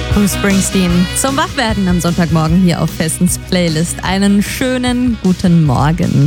Bruce Springsteen zum Wachwerden am Sonntagmorgen hier auf Festens Playlist. Einen schönen guten Morgen.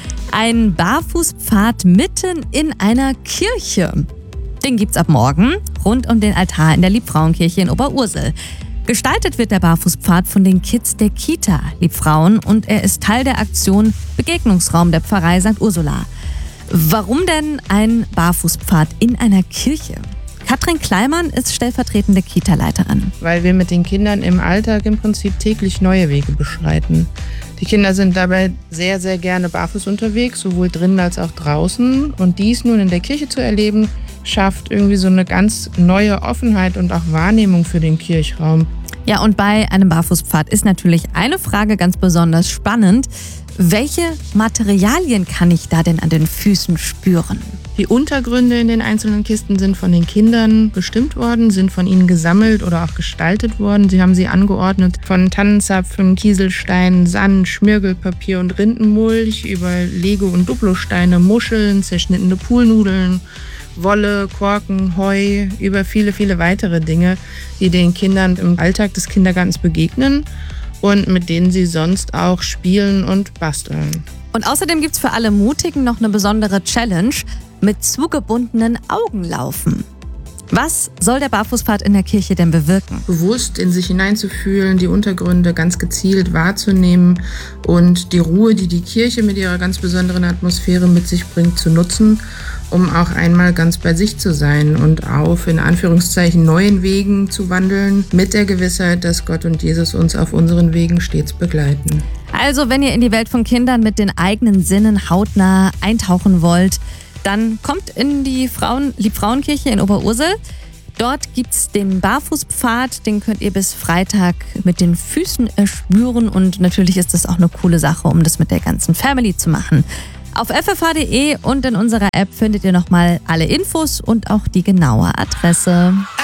Ein Barfußpfad mitten in einer Kirche. Den gibt's ab morgen rund um den Altar in der Liebfrauenkirche in Oberursel. Gestaltet wird der Barfußpfad von den Kids der Kita Liebfrauen und er ist Teil der Aktion Begegnungsraum der Pfarrei St. Ursula. Warum denn ein Barfußpfad in einer Kirche? Katrin Kleimann ist stellvertretende Kita-Leiterin. Weil wir mit den Kindern im Alltag im Prinzip täglich neue Wege beschreiten. Die Kinder sind dabei sehr, sehr gerne barfuß unterwegs, sowohl drinnen als auch draußen. Und dies nun in der Kirche zu erleben, schafft irgendwie so eine ganz neue Offenheit und auch Wahrnehmung für den Kirchraum. Ja, und bei einem Barfußpfad ist natürlich eine Frage ganz besonders spannend. Welche Materialien kann ich da denn an den Füßen spüren? Die Untergründe in den einzelnen Kisten sind von den Kindern bestimmt worden, sind von ihnen gesammelt oder auch gestaltet worden. Sie haben sie angeordnet von Tannenzapfen, Kieselsteinen, Sand, Schmirgelpapier und Rindenmulch über Lego- und Duplosteine, Muscheln, zerschnittene Poolnudeln, Wolle, Korken, Heu, über viele, viele weitere Dinge, die den Kindern im Alltag des Kindergartens begegnen und mit denen sie sonst auch spielen und basteln. Und außerdem gibt's für alle Mutigen noch eine besondere Challenge: mit zugebundenen Augen laufen. Was soll der Barfußpfad in der Kirche denn bewirken? Bewusst in sich hineinzufühlen, die Untergründe ganz gezielt wahrzunehmen und die Ruhe, die die Kirche mit ihrer ganz besonderen Atmosphäre mit sich bringt, zu nutzen, um auch einmal ganz bei sich zu sein und auf, in Anführungszeichen, neuen Wegen zu wandeln, mit der Gewissheit, dass Gott und Jesus uns auf unseren Wegen stets begleiten. Also, wenn ihr in die Welt von Kindern mit den eigenen Sinnen hautnah eintauchen wollt, dann kommt in die Liebfrauenkirche in Oberursel. Dort gibt's den Barfußpfad, den könnt ihr bis Freitag mit den Füßen erspüren und natürlich ist das auch eine coole Sache, um das mit der ganzen Family zu machen. Auf ffh.de und in unserer App findet ihr nochmal alle Infos und auch die genaue Adresse.